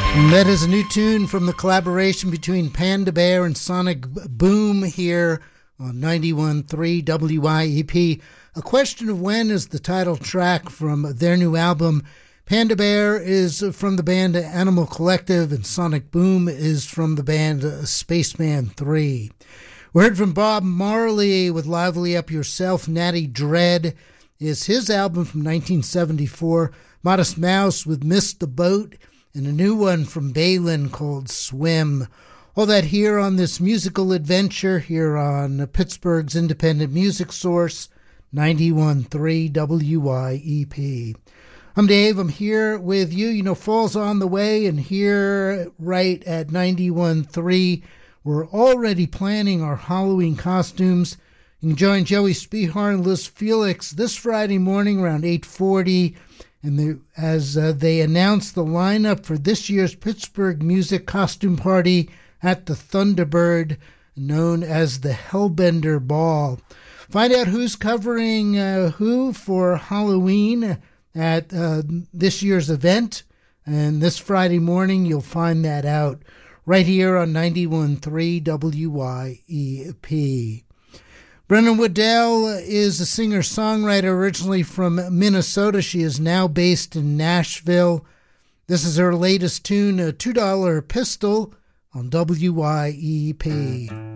That is a new tune from the collaboration between Panda Bear and Sonic Boom here on 91.3 WYEP. A Question of When is the title track from their new album. Panda Bear is from the band Animal Collective, and Sonic Boom is from the band Spaceman 3. We heard from Bob Marley with Lively Up Yourself. Natty Dread is his album from 1974. Modest Mouse with Miss the Boat, and a new one from Balin called Swim. All that here on this musical adventure here on Pittsburgh's independent music source, 91.3 WYEP. I'm Dave. I'm here with you. You know, fall's on the way, and here right at 91.3, we're already planning our Halloween costumes. You can join Joey Spehar and Liz Felix this Friday morning around 8:40. And as they announce the lineup for this year's Pittsburgh Music Costume Party at the Thunderbird, known as the Hellbender Ball. Find out who's covering who for Halloween at this year's event. And this Friday morning, you'll find that out right here on 91.3 WYEP. Brennan Waddell is a singer-songwriter originally from Minnesota. She is now based in Nashville. This is her latest tune, a $2 Pistol on WYEP.